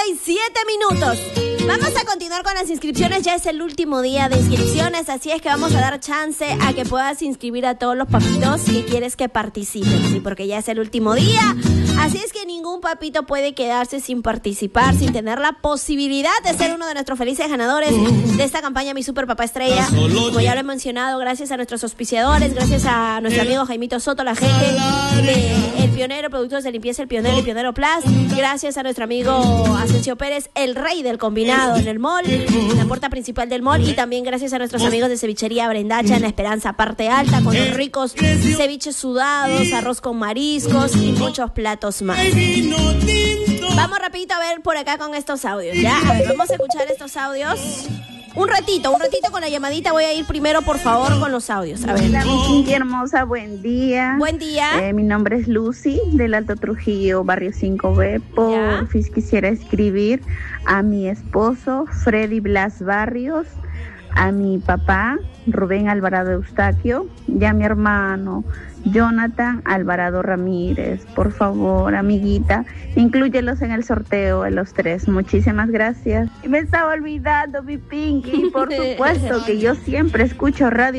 minutos. Vamos a continuar con las inscripciones. Ya es el último día de inscripciones, así es que vamos a dar chance a que puedas inscribir a todos los papitos que quieres que participen, ¿sí? Porque ya es el último día. Así es que ningún papito puede quedarse sin participar, sin tener la posibilidad de ser uno de nuestros felices ganadores de esta campaña Mi Super Papá Estrella. Como ya lo he mencionado, gracias a nuestros auspiciadores, gracias a nuestro amigo Jaimito Soto, la gente de El Pionero, productos de limpieza El Pionero y Pionero Plus. Gracias a nuestro amigo Asensio Pérez, el rey del combinado en el mall, en la puerta principal del mall. Y también gracias a nuestros amigos de Cevichería Brendacha en La Esperanza, parte alta, con los ricos ceviches sudados, arroz con mariscos y muchos platos más. Vamos rapidito a ver por acá con estos audios, ¿ya? A ver, vamos a escuchar estos audios. Un ratito con la llamadita. Voy a ir primero, por favor, con los audios. A ver. Hola, mi Cindy hermosa, buen día. Buen día. Mi nombre es Lucy, del Alto Trujillo, barrio 5B. Porfis quisiera escribir a mi esposo, Freddy Blas Barrios, a mi papá, Rubén Alvarado Eustaquio, y a mi hermano, Jonathan Alvarado Ramírez. Por favor, amiguita, inclúyelos en el sorteo de los tres. Muchísimas gracias. Y me estaba olvidando mi Pinky, por supuesto que yo siempre escucho radio